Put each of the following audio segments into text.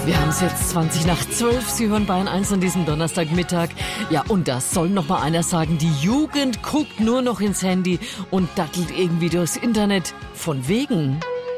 Wir haben es jetzt 20 nach 12. Sie hören Bayern 1 an diesem Donnerstagmittag. Ja, und da soll noch mal einer sagen, die Jugend guckt nur noch ins Handy und dattelt irgendwie durchs Internet. Von wegen.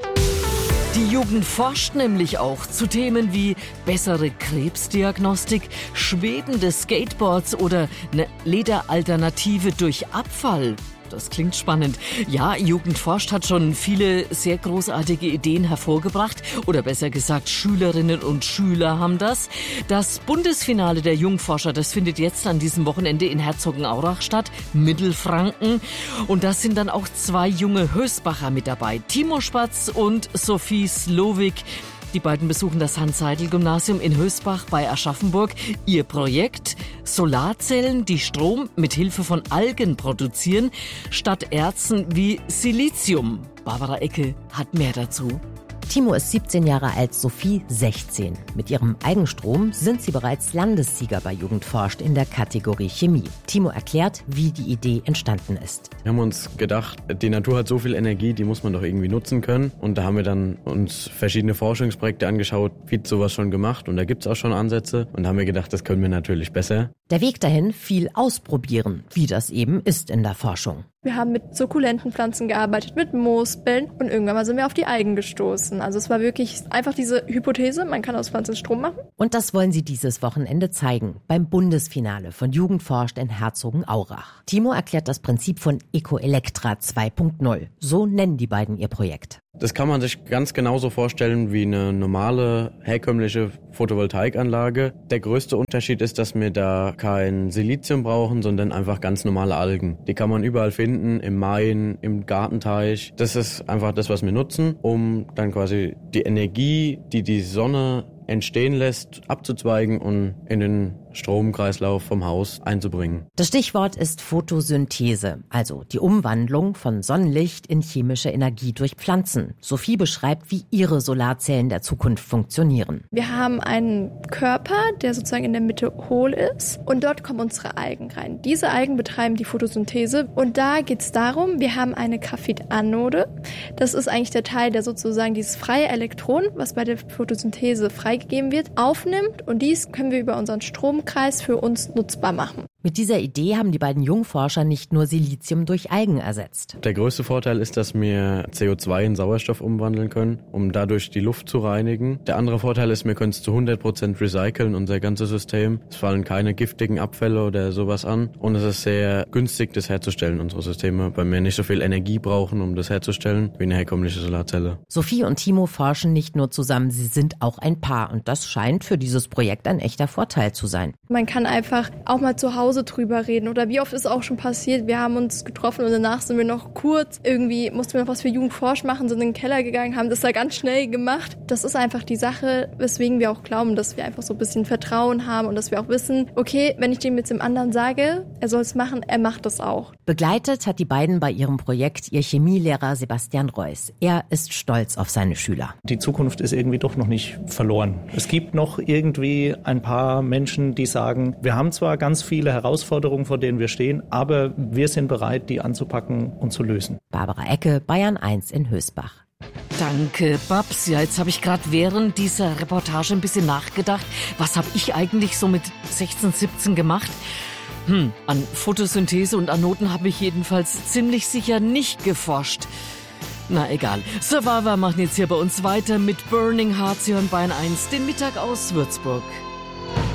Die Jugend forscht nämlich auch zu Themen wie bessere Krebsdiagnostik, schwebende Skateboards oder eine Lederalternative durch Abfall. Das klingt spannend. Ja, Jugend forscht hat schon viele sehr großartige Ideen hervorgebracht. Oder besser gesagt, Schülerinnen und Schüler haben das. Das Bundesfinale der Jungforscher, das findet jetzt an diesem Wochenende in Herzogenaurach statt, Mittelfranken. Und da sind dann auch zwei junge Hösbacher mit dabei. Timo Spatz und Sophie Slowik. Die beiden besuchen das Hans-Seidel-Gymnasium in Hösbach bei Aschaffenburg. Ihr Projekt: Solarzellen, die Strom mit Hilfe von Algen produzieren, statt Erzen wie Silizium. Barbara Ecke hat mehr dazu. Timo ist 17 Jahre alt, Sophie 16. Mit ihrem Eigenstrom sind sie bereits Landessieger bei Jugend forscht in der Kategorie Chemie. Timo erklärt, wie die Idee entstanden ist. Wir haben uns gedacht, die Natur hat so viel Energie, die muss man doch irgendwie nutzen können. Und da haben wir dann uns verschiedene Forschungsprojekte angeschaut, wird sowas schon gemacht und da gibt es auch schon Ansätze. Und da haben wir gedacht, das können wir natürlich besser. Der Weg dahin: viel ausprobieren, wie das eben ist in der Forschung. Wir haben mit sukkulenten Pflanzen gearbeitet, mit Moosbällen und irgendwann mal sind wir auf die Algen gestoßen. Also es war wirklich einfach diese Hypothese, man kann aus Pflanzen Strom machen. Und das wollen sie dieses Wochenende zeigen, beim Bundesfinale von Jugend forscht in Herzogenaurach. Timo erklärt das Prinzip von Ecoelectra 2.0. So nennen die beiden ihr Projekt. Das kann man sich ganz genauso vorstellen wie eine normale, herkömmliche Photovoltaikanlage. Der größte Unterschied ist, dass wir da kein Silizium brauchen, sondern einfach ganz normale Algen. Die kann man überall finden, im Main, im Gartenteich. Das ist einfach das, was wir nutzen, um dann quasi die Energie, die die Sonne entstehen lässt, abzuzweigen und in den Stromkreislauf vom Haus einzubringen. Das Stichwort ist Photosynthese, also die Umwandlung von Sonnenlicht in chemische Energie durch Pflanzen. Sophie beschreibt, wie ihre Solarzellen der Zukunft funktionieren. Wir haben einen Körper, der sozusagen in der Mitte hohl ist und dort kommen unsere Algen rein. Diese Algen betreiben die Photosynthese und da geht es darum, wir haben eine Graphitanode. Das ist eigentlich der Teil, der sozusagen dieses freie Elektron, was bei der Photosynthese freigegeben wird, aufnimmt und dies können wir über unseren Stromkreis für uns nutzbar machen. Mit dieser Idee haben die beiden Jungforscher nicht nur Silizium durch Algen ersetzt. Der größte Vorteil ist, dass wir CO2 in Sauerstoff umwandeln können, um dadurch die Luft zu reinigen. Der andere Vorteil ist, wir können es zu 100% recyceln, unser ganzes System. Es fallen keine giftigen Abfälle oder sowas an. Und es ist sehr günstig, das herzustellen, unsere Systeme, weil wir nicht so viel Energie brauchen, um das herzustellen, wie eine herkömmliche Solarzelle. Sophie und Timo forschen nicht nur zusammen, sie sind auch ein Paar. Und das scheint für dieses Projekt ein echter Vorteil zu sein. Man kann einfach auch mal zu Hause drüber reden. Oder wie oft ist auch schon passiert, wir haben uns getroffen und danach sind wir noch kurz, irgendwie mussten wir noch was für Jugendforsch machen, sind in den Keller gegangen, haben das da ganz schnell gemacht. Das ist einfach die Sache, weswegen wir auch glauben, dass wir einfach so ein bisschen Vertrauen haben und dass wir auch wissen, okay, wenn ich dem jetzt dem anderen sage, er soll es machen, er macht das auch. Begleitet hat die beiden bei ihrem Projekt ihr Chemielehrer Sebastian Reuss. Er ist stolz auf seine Schüler. Die Zukunft ist irgendwie doch noch nicht verloren. Es gibt noch irgendwie ein paar Menschen, die sagen, wir haben zwar ganz viele Herausforderungen, vor denen wir stehen, aber wir sind bereit, die anzupacken und zu lösen. Barbara Ecke, Bayern 1 in Hösbach. Danke, Babs. Ja, jetzt habe ich gerade während dieser Reportage ein bisschen nachgedacht. Was habe ich eigentlich so mit 16, 17 gemacht? An Photosynthese und Anoden habe ich jedenfalls ziemlich sicher nicht geforscht. Na egal. Survivor machen jetzt hier bei uns weiter mit Burning Hearts. Sie hören Bayern 1, den Mittag aus Würzburg.